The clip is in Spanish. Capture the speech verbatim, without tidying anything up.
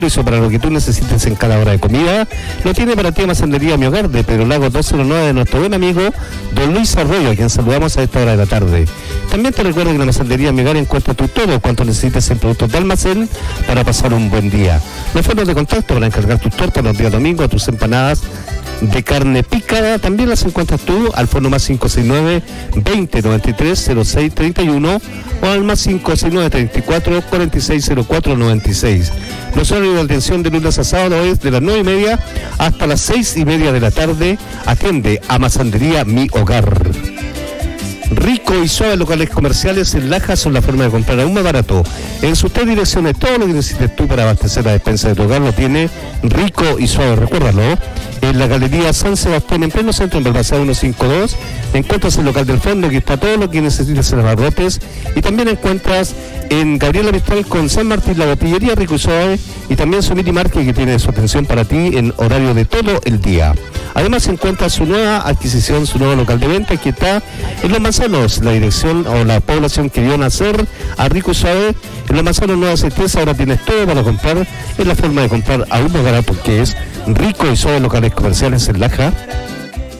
Para lo que tú necesites en cada hora de comida, lo tiene para ti Masandería Mi Hogar de Pedro Lago doscientos nueve de nuestro buen amigo Don Luis Arroyo, a quien saludamos a esta hora de la tarde. También te recuerdo que en la Masandería Mi Hogar encuentras tú todo cuanto necesites en productos de almacén para pasar un buen día. Los fondos de contacto para encargar tus tortas los días domingos, tus empanadas de carne picada, también las encuentras tú al fono más cinco seis nueve, veinte noventa y tres, cero seis treinta y uno o al más cinco seis nueve, treinta y cuatro, cuarenta y seis cero cuatro noventa y seis. Los horarios de atención de lunes a sábado es de las nueve y media hasta las seis y media de la tarde. Atiende a Masandería Mi Hogar. Rico y suave locales comerciales en Laja son la forma de comprar aún más barato. En sus tres direcciones, todo lo que necesites tú para abastecer la despensa de tu hogar lo tiene Rico y Suave. Recuérdalo, en la Galería San Sebastián, en pleno centro, en Balmaceda ciento cincuenta y dos, encuentras el local del fondo, que está todo lo que necesitas en los abarrotes, y también encuentras en Gabriela Mistral con San Martín la botillería Rico y Suave, y también su Mini Market, que tiene su atención para ti en horario de todo el día. Además encuentras su nueva adquisición, su nuevo local de venta, que está en Los Manzanos, la dirección o la población que vio nacer a Rico y Suave. En Los Manzanos Nueva Certeza ahora tienes todo para comprar, es la forma de comprar aún más barato, que es Rico y Suave locales comerciales en Laja.